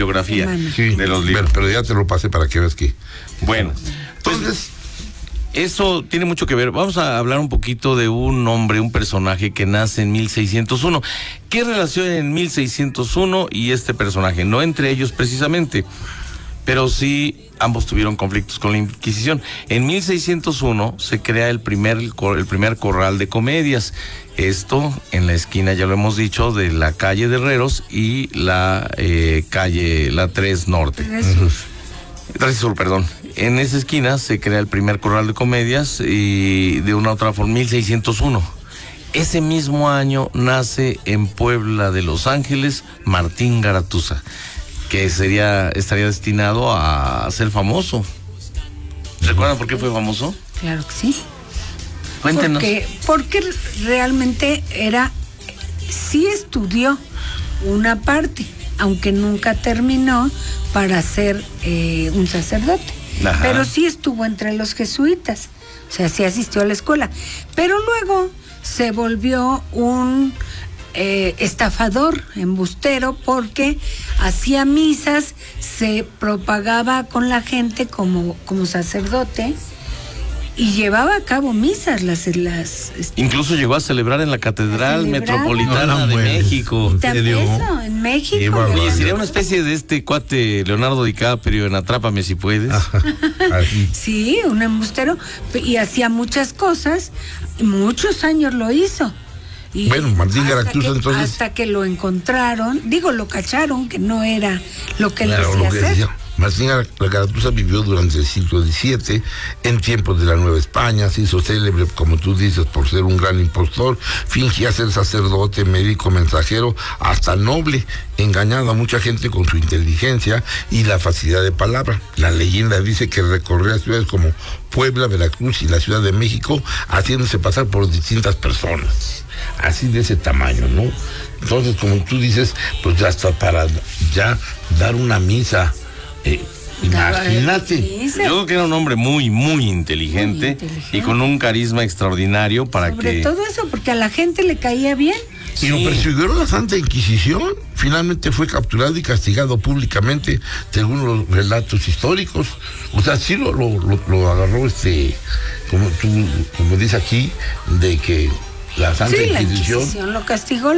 bibliografía de los libros. Pero ya te lo pasé para que veas que... Bueno, entonces... Eso tiene mucho que ver. Vamos a hablar un poquito de un hombre, un personaje que nace en 1601. ¿Qué relación en 1601 y este personaje? No entre ellos precisamente, pero sí ambos tuvieron conflictos con la Inquisición. En 1601 se crea el primer corral de comedias. Esto en la esquina, ya lo hemos dicho, de la calle de Herreros y la calle, la 3 Norte. 3 Sur, perdón. En esa esquina se crea el primer corral de comedias y de una u otra forma, 1601. Ese mismo año nace en Puebla de Los Ángeles Martín Garatuza, que estaría destinado a ser famoso. ¿Recuerdan por qué fue famoso? Claro que sí. Cuéntenos. Porque realmente sí estudió una parte, aunque nunca terminó para ser un sacerdote. Ajá. Pero sí estuvo entre los jesuitas, o sea, sí asistió a la escuela, pero luego se volvió un estafador, embustero, porque hacía misas, se propagaba con la gente como sacerdote y llevaba a cabo misas. Incluso llegó a celebrar en la Catedral Metropolitana de México. En México. Oye, sería una especie de este cuate Leonardo DiCaprio en Atrápame si puedes. Sí, un embustero, y hacía muchas cosas, muchos años lo hizo. Y bueno, Martín Garatuza entonces... Hasta que lo encontraron, lo cacharon, que no era lo que él decía hacer. Martín Garatuza vivió durante el siglo XVII, en tiempos de la Nueva España, se hizo célebre, como tú dices, por ser un gran impostor, fingía ser sacerdote, médico, mensajero, hasta noble, engañando a mucha gente con su inteligencia y la facilidad de palabra. La leyenda dice que recorría ciudades como Puebla, Veracruz y la Ciudad de México, haciéndose pasar por distintas personas, así de ese tamaño, ¿no? Entonces, como tú dices, pues ya está para ya dar una misa. Imagínate. Yo creo que era un hombre muy, muy inteligente y con un carisma extraordinario sobre todo eso, porque a la gente le caía bien. Y lo persiguió la Santa Inquisición. Finalmente fue capturado y castigado públicamente, según los relatos históricos. O sea, sí lo agarró como dice aquí, de que la Santa Inquisición lo castigó,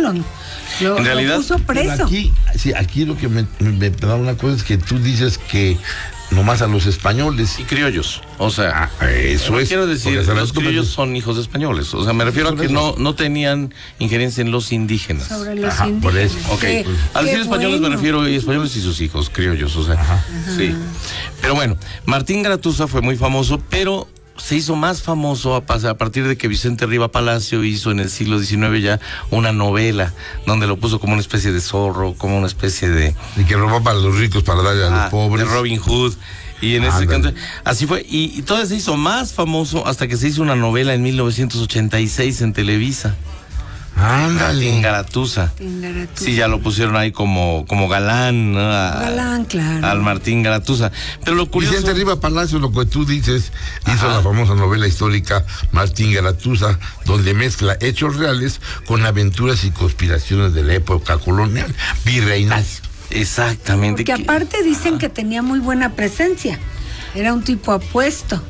en realidad, lo puso preso. Aquí lo que me da una cosa es que tú dices que nomás a los españoles. Y criollos. O sea, eso es. Quiero decir, los criollos son hijos de españoles. O sea, me refiero a que no tenían injerencia en los indígenas. Sobre los indígenas. Por eso. Okay. Al decir españoles me refiero a españoles y sus hijos, criollos. O sea, sí. Pero bueno, Martín Garatuza fue muy famoso, pero se hizo más famoso a partir de que Vicente Riva Palacio hizo en el siglo XIX ya una novela donde lo puso como una especie de zorro, como una especie de... Y que robaba para los ricos para darle a los pobres. De Robin Hood. Y en ese canto, así fue. Y todavía se hizo más famoso hasta que se hizo una novela en 1986 en Televisa. Ándale. Martín Garatuza. Sí, ya lo pusieron ahí como galán, ¿no? Galán, claro. Al Martín Garatuza. Pero lo curioso... Vicente Riva Palacio, lo que tú dices, hizo la famosa novela histórica Martín Garatuza, donde mezcla hechos reales con aventuras y conspiraciones de la época colonial, virreinal. Exactamente. Porque aparte dicen que tenía muy buena presencia. Era un tipo apuesto.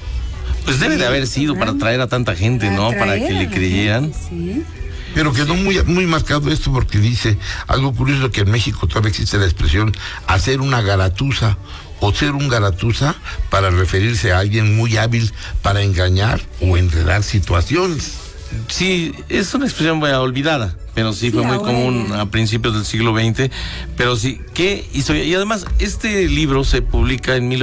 Pues debe de haber sido para atraer a tanta gente, ¿no? Para que le creyeran. Sí. Pero quedó muy marcado esto porque dice algo curioso, que en México todavía existe la expresión hacer una garatuza o ser un garatuza para referirse a alguien muy hábil para engañar o enredar situaciones. Sí, es una expresión muy olvidada, pero sí fue muy común a principios del siglo XX. Pero sí, qué historia. Y además, este libro se publica en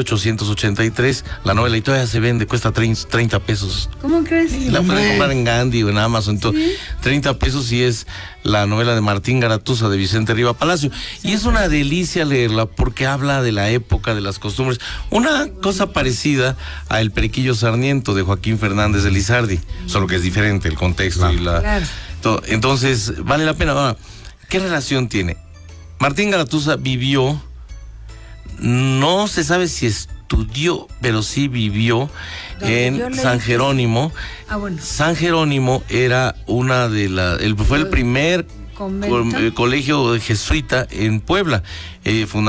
1883, la novela, y todavía se vende, cuesta 30 pesos. ¿Cómo crees? Sí, la pueden comprar en Gandhi o en Amazon. ¿Sí? 30 pesos y es la novela de Martín Garatuza de Vicente Riva Palacio. Sí. Y es una delicia leerla porque habla de la época, de las costumbres. Una cosa parecida a El Periquillo Sarniento de Joaquín Fernández de Lizardi, solo que es diferente el contexto y la... Claro. Entonces, vale la pena. Ahora, ¿qué relación tiene? Martín Garatuza vivió, no se sabe si estudió, pero sí vivió en San Jerónimo. San Jerónimo era fue el primer colegio jesuita en Puebla,